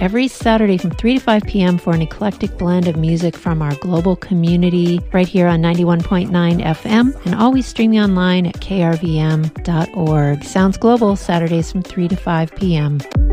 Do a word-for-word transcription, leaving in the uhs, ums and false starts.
every Saturday from three to five p.m. for an eclectic blend of music from our global community right here on ninety-one point nine F M and always streaming online at k r v m dot org. Sounds Global, Saturdays from three to five p.m.